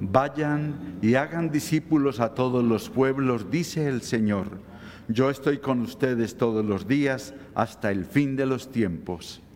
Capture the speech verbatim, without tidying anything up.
Vayan y hagan discípulos a todos los pueblos, dice el Señor. Yo estoy con ustedes todos los días hasta el fin de los tiempos.